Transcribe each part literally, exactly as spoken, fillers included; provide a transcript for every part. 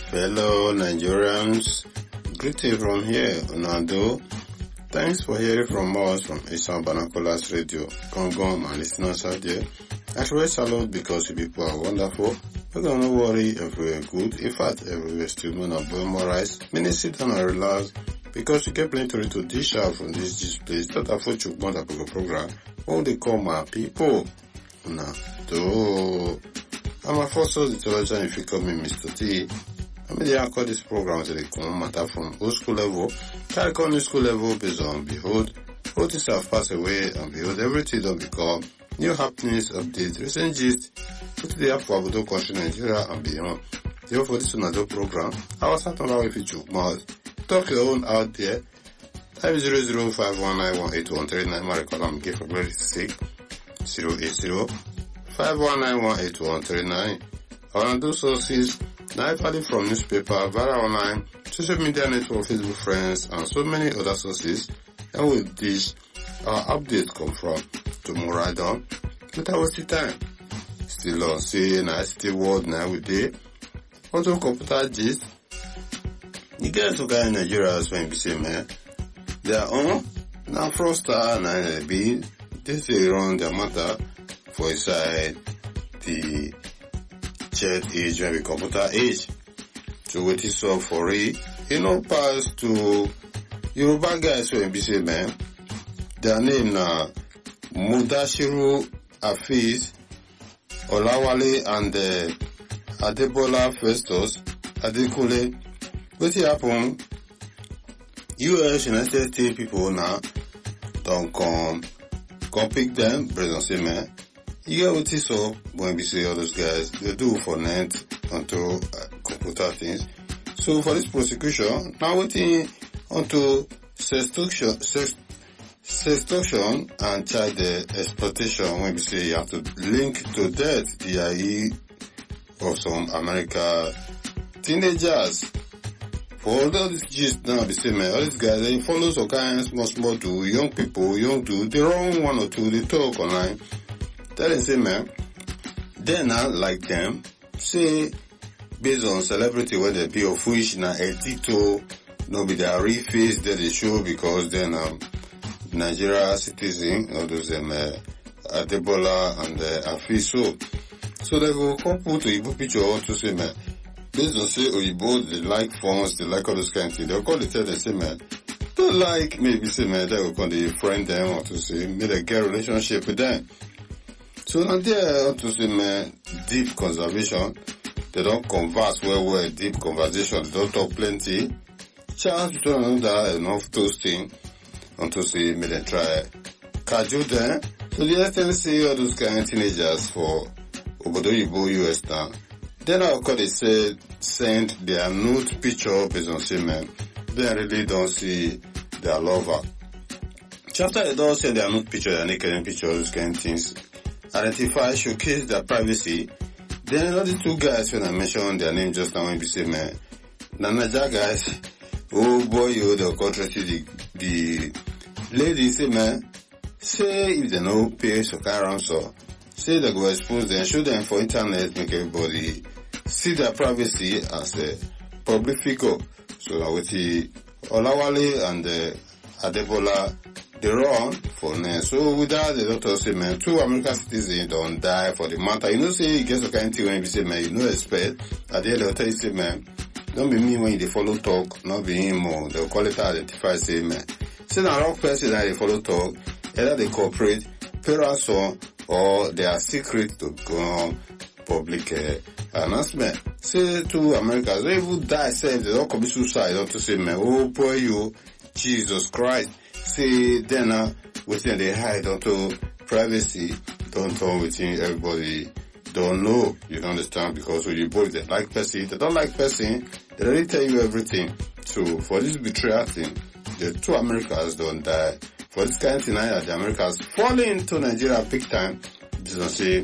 Fellow Nigerians, greeting from here, Unado. Thanks for hearing from us from Eastern Banakolas Radio. Gongong, my listeners out there. I should salute because you people are wonderful. But don't worry, everywhere good. In fact, everywhere still more than memorize. Many sit down and relax because you get plenty to dish out from this this place. That I thought you want a program. All they call my people. Unado. I'm a first source intelligent if you call me Mister T. I mean, they call this program to the common matter from old school level, carry on new school level based on behold, all things have passed away and behold, everything don't become new happenings, updates, recent gist, put the app for Abudo country, Nigeria and beyond. Therefore, this another program, I was not allowed if you took mouth. Talk your own out there. Type zero zero five one nine one eight one three nine. My record I'm giving for very sick. zero eight zero five one nine one eight one three nine. I want to do sources. Now value from newspaper, via online, social media network, Facebook friends, and so many other sources. And with this, our update come from tomorrow I done. But I was the time. Still on say, and I still world now with day. Also computer gist. You guys who got in Nigeria as well, be say, man. They are on. Now Froster and I be, this is around their matter for inside the jet age and the computer age. So what is up for it? You know, pass to Yoruba guys who be say, man. Their name now Mudashiru Afiz Olawale and uh, Adebola Festus Adekule. What happen? U S United States people now don't come come pick them, brother say, man. You get what is up when we say all those guys, they do for net onto uh, computer things. So for this prosecution, now waiting onto sextortion, sex, sextortion and child uh, exploitation when we say you have to link to death, D I E of some America teenagers. For all these gist now, we say, man, all these guys, they follow some kind of small, small do, young people, young do, they run one or two, they talk online. Tell them, say, man, they not like them, say, based on celebrity, whether they be of which, na edito, no be their real face that they show because then, um, Nigeria citizen, all those, um, uh, Adebola and, uh, Afiso. So they go come put to Igbo picture to say, man, based on say, Oyibo, they like phones, they like all those kind of things. They'll call the tell them, say, man, don't like, maybe say, man, they will call the friend them or to say, may they get a relationship with them. So now there to say, man, deep conservation. They don't converse well, well, deep conversation. They don't talk plenty. Chance between another enough toasting. And to say, may they try cajole them. So the extent say all those kind of teenagers for Obodo Yibo U S now. Then I call they say, send their nude picture based on say, man, they really don't see their lover. After they don't send their nude picture, their naked picture, those kind of things, identify, showcase their privacy. Then all the two guys when I mentioned their name just now when we say, man, Nanaja guys, oh boy, you they'll contract the the lady say, man, say if they no pay so around so say they go expose them, show them for internet, make everybody see their privacy as a public figure. So now with the Olawale and the Adebola, they run for now. So with that, the doctor say, man, two American citizens don't die for the matter. You know, say, you get the kind of thing when you say, man, you know, expect. At the end of the day, you say, man, don't be me when you follow talk, not be him or they'll call it identify, say, man. Say, now, wrong person that they follow talk, either they cooperate, pay ransom, or they are secret to go public uh, announcement. Say, two Americans, they even die, say, they don't commit suicide, don't to say, man, oh boy, you, Jesus Christ. Say then uh, within they hide onto privacy, don't talk within everybody don't know. You don't understand because when you both they like person, they don't like person, they already tell you everything. So for this betrayal thing, the two Americans don't die. For this kind of thing, the Americans falling into Nigeria big time. This is say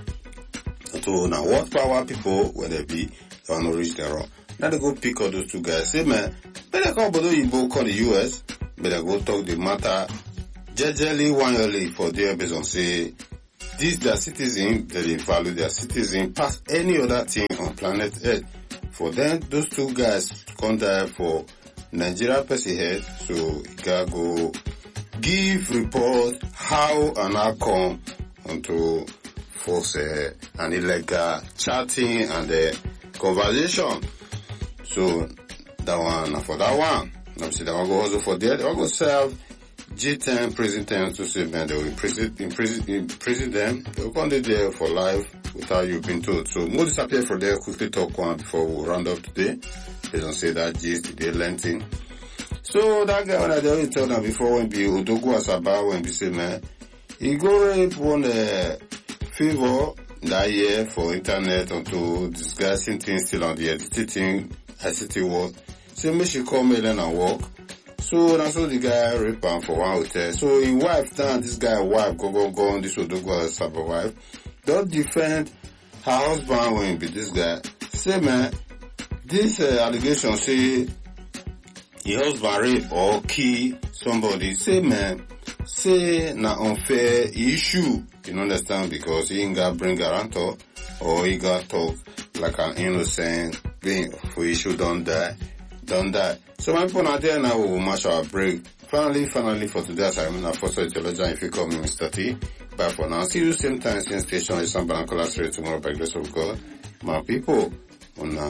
to now what power people where they be, they want to reach their own. Now they go pick all those two guys. Say man, better call Bodo Yibo call the U S. Better go talk the matter jejely one yearly for their based on say These their citizens, they value their citizens past any other thing on planet Earth. for them, those two guys come die for Nigeria person head, so he gotta go give report how and how come onto force uh, an illegal chatting and uh, conversation. So that one, for that one, let me see that one go also for there. They will go serve G ten prison term to say, man, they will imprison, imprison, imprison them. They will come there for life without you being told. So we'll disappear from there, quickly talk one before we round up today. They don't say that gist, they lengthy. So that guy, when I already told them before, when be Odogu Asaba, when be say, man, he go rape one uh, favor that year for internet onto discussing things still on the editing I C T work. So me she call me then and work. So that's so the guy rape him for one hotel. So his wife down, this guy wife go go go on this Odogu Asaba wife. Don't defend her husband when be this guy. Say man, this uh, allegation say your husband rape or kill somebody. Say man, say na unfair issue. You understand? Because he ain't got bring guarantor or he got talk like an innocent being for issue don't die, don't die. So my people out there now we will match our break. Finally, finally for today, as I'm in a first theologian, if you call me Mister T. Bye for now. See you same time, same station, it's some Banancola Street tomorrow by the grace of God. My people, on